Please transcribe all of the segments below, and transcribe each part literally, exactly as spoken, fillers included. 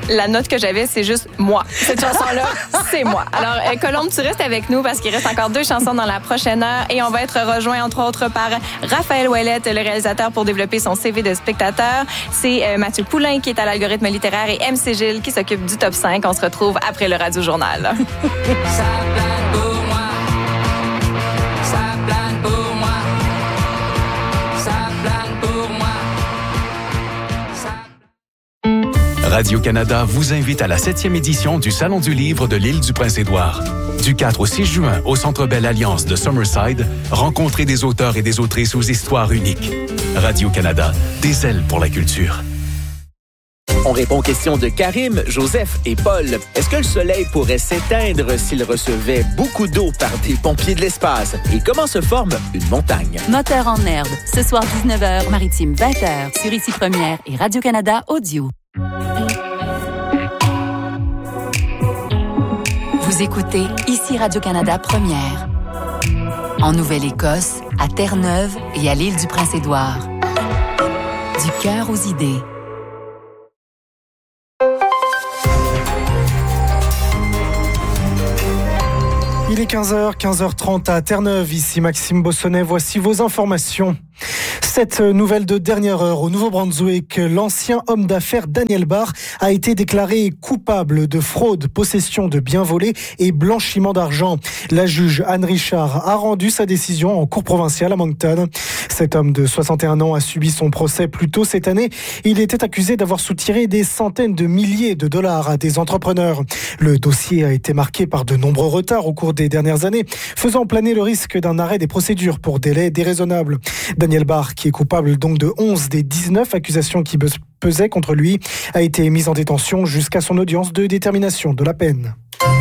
la note que j'avais, c'est juste moi. Cette chanson-là, c'est moi. Alors, euh, Colombe, tu restes avec nous parce qu'il reste encore deux chansons dans la prochaine heure et on va être rejoint, entre autres, par Raphaël Ouellette, le réalisateur, pour développer son C V de spectateur. C'est euh, Mathieu Poulain qui est à l'algorithme littéraire et M C Gilles qui s'occupe du top cinq. On se retrouve après le Radio Journal. Ça plane pour moi. Ça plane pour moi. Ça plane pour moi. Ça... Radio-Canada vous invite à la septième édition du Salon du livre de l'île du Prince-Édouard. Du quatre au six juin, au Centre Bell Alliance de Summerside, rencontrez des auteurs et des autrices aux histoires uniques. Radio-Canada, des ailes pour la culture. On répond aux questions de Karim, Joseph et Paul. Est-ce que le soleil pourrait s'éteindre s'il recevait beaucoup d'eau par des pompiers de l'espace? Et comment se forme une montagne? Moteur en herbe, ce soir dix-neuf heures, Maritime vingt heures, sur Ici Première et Radio-Canada Audio. Vous écoutez Ici Radio-Canada Première. En Nouvelle-Écosse, à Terre-Neuve et à l'île du Prince-Édouard. Du cœur aux idées. Il est quinze heures, quinze heures trente à Terre-Neuve. Ici Maxime Bossonnet, voici vos informations. Cette nouvelle de dernière heure au Nouveau-Brunswick, l'ancien homme d'affaires Daniel Barr a été déclaré coupable de fraude, possession de biens volés et blanchiment d'argent. La juge Anne Richard a rendu sa décision en cour provinciale à Moncton. Cet homme de soixante et un ans a subi son procès plus tôt cette année. Il était accusé d'avoir soutiré des centaines de milliers de dollars à des entrepreneurs. Le dossier a été marqué par de nombreux retards au cours des dernières années, faisant planer le risque d'un arrêt des procédures pour délai déraisonnable. Daniel Barr, qui est coupable donc de onze des dix-neuf accusations qui pesaient contre lui, a été mis en détention jusqu'à son audience de détermination de la peine.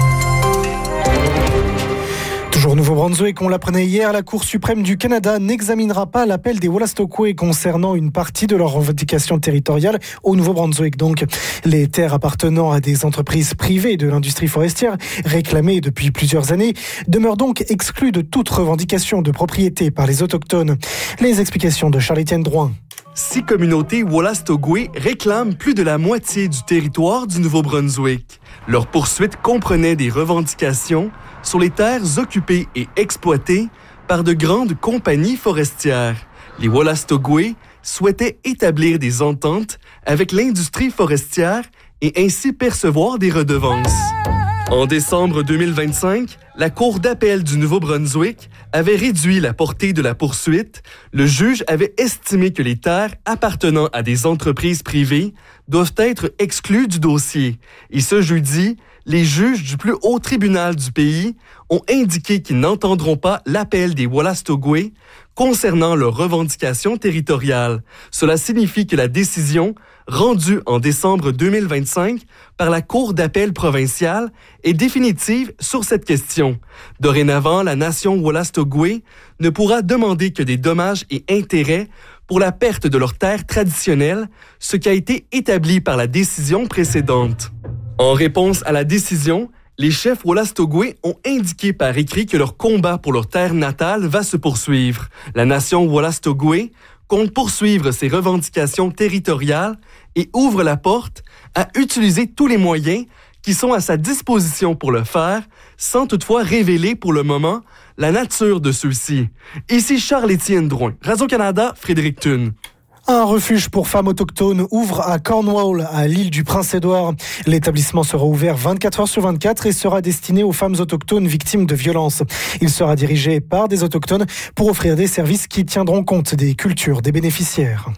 Toujours au Nouveau-Brunswick, on l'apprenait hier, la Cour suprême du Canada n'examinera pas l'appel des Wolastoqey concernant une partie de leurs revendications territoriales au Nouveau-Brunswick. Donc, les terres appartenant à des entreprises privées de l'industrie forestière, réclamées depuis plusieurs années, demeurent donc exclues de toute revendication de propriété par les Autochtones. Les explications de Charles-Étienne Drouin. Six communautés Wolastoqey réclament plus de la moitié du territoire du Nouveau-Brunswick. Leur poursuite comprenait des revendications sur les terres occupées et exploitées par de grandes compagnies forestières. Les Wolastoqey souhaitaient établir des ententes avec l'industrie forestière et ainsi percevoir des redevances. En décembre deux mille vingt-cinq, la Cour d'appel du Nouveau-Brunswick avait réduit la portée de la poursuite. Le juge avait estimé que les terres appartenant à des entreprises privées doivent être exclues du dossier. Et ce jeudi, les juges du plus haut tribunal du pays ont indiqué qu'ils n'entendront pas l'appel des Wolastoqey concernant leurs revendications territoriales. Cela signifie que la décision rendue en décembre deux mille vingt-cinq par la Cour d'appel provinciale est définitive sur cette question. Dorénavant, la nation Wolastoqey ne pourra demander que des dommages et intérêts pour la perte de leurs terres traditionnelles, ce qui a été établi par la décision précédente. En réponse à la décision, les chefs Wolastoqey ont indiqué par écrit que leur combat pour leur terre natale va se poursuivre. La nation Wolastoqey compte poursuivre ses revendications territoriales et ouvre la porte à utiliser tous les moyens qui sont à sa disposition pour le faire, sans toutefois révéler pour le moment la nature de ceux-ci. Ici Charles-Étienne Drouin, Radio-Canada, Frédéric Thune. Un refuge pour femmes autochtones ouvre à Cornwall, à l'île du Prince-Édouard. L'établissement sera ouvert vingt-quatre heures sur vingt-quatre et sera destiné aux femmes autochtones victimes de violences. Il sera dirigé par des autochtones pour offrir des services qui tiendront compte des cultures des bénéficiaires.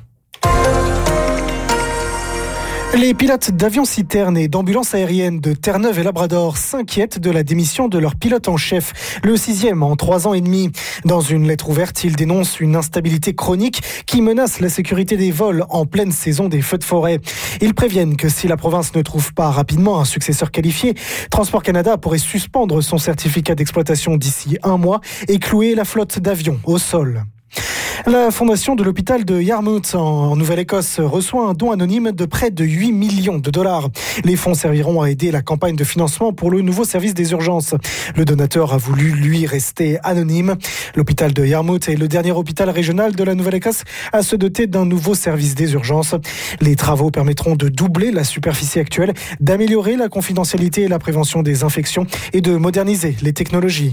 Les pilotes d'avions-citernes et d'ambulances aériennes de Terre-Neuve et Labrador s'inquiètent de la démission de leur pilote en chef, le sixième en trois ans et demi. Dans une lettre ouverte, ils dénoncent une instabilité chronique qui menace la sécurité des vols en pleine saison des feux de forêt. Ils préviennent que si la province ne trouve pas rapidement un successeur qualifié, Transport Canada pourrait suspendre son certificat d'exploitation d'ici un mois et clouer la flotte d'avions au sol. La fondation de l'hôpital de Yarmouth en Nouvelle-Écosse reçoit un don anonyme de près de huit millions de dollars. Les fonds serviront à aider la campagne de financement pour le nouveau service des urgences. Le donateur a voulu, lui, rester anonyme. L'hôpital de Yarmouth est le dernier hôpital régional de la Nouvelle-Écosse à se doter d'un nouveau service des urgences. Les travaux permettront de doubler la superficie actuelle, d'améliorer la confidentialité et la prévention des infections et de moderniser les technologies.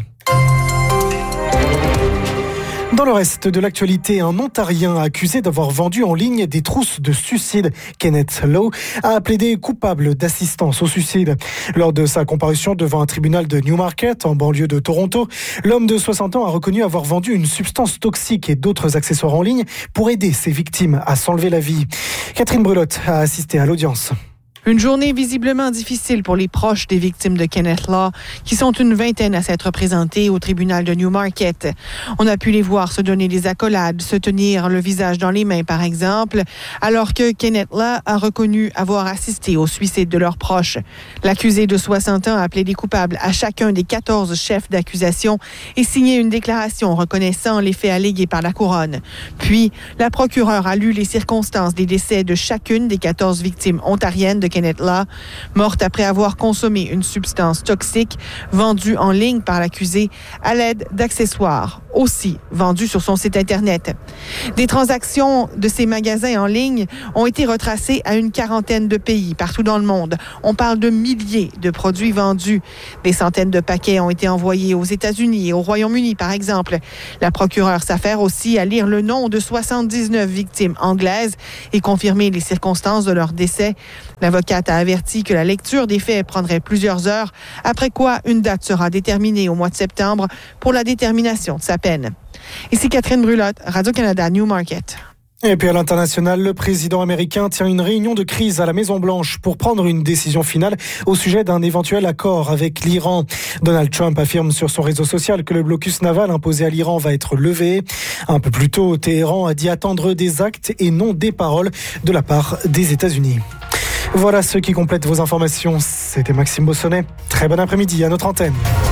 Dans le reste de l'actualité, un Ontarien accusé d'avoir vendu en ligne des trousses de suicide, Kenneth Lowe, a plaidé coupable d'assistance au suicide. Lors de sa comparution devant un tribunal de Newmarket, en banlieue de Toronto, l'homme de soixante ans a reconnu avoir vendu une substance toxique et d'autres accessoires en ligne pour aider ses victimes à s'enlever la vie. Catherine Brulotte a assisté à l'audience. Une journée visiblement difficile pour les proches des victimes de Kenneth Law, qui sont une vingtaine à s'être présentés au tribunal de Newmarket. On a pu les voir se donner des accolades, se tenir le visage dans les mains, par exemple, alors que Kenneth Law a reconnu avoir assisté au suicide de leurs proches. L'accusé de soixante ans a plaidé coupable à chacun des quatorze chefs d'accusation et signé une déclaration reconnaissant les faits allégués par la couronne. Puis, la procureure a lu les circonstances des décès de chacune des quatorze victimes ontariennes de Kenneth Law, morte après avoir consommé une substance toxique vendue en ligne par l'accusé à l'aide d'accessoires, aussi vendus sur son site Internet. Des transactions de ces magasins en ligne ont été retracées à une quarantaine de pays partout dans le monde. On parle de milliers de produits vendus. Des centaines de paquets ont été envoyés aux États-Unis et au Royaume-Uni, par exemple. La procureure s'affaire aussi à lire le nom de soixante-dix-neuf victimes anglaises et confirmer les circonstances de leur décès. L'avocate a averti que la lecture des faits prendrait plusieurs heures, après quoi une date sera déterminée au mois de septembre pour la détermination de sa peine. Ici Catherine Brulotte, Radio-Canada, Newmarket. Et puis à l'international, le président américain tient une réunion de crise à la Maison-Blanche pour prendre une décision finale au sujet d'un éventuel accord avec l'Iran. Donald Trump affirme sur son réseau social que le blocus naval imposé à l'Iran va être levé. Un peu plus tôt, Téhéran a dit attendre des actes et non des paroles de la part des États-Unis. Voilà ce qui complète vos informations. C'était Maxime Bossonnet. Très bon après-midi à notre antenne.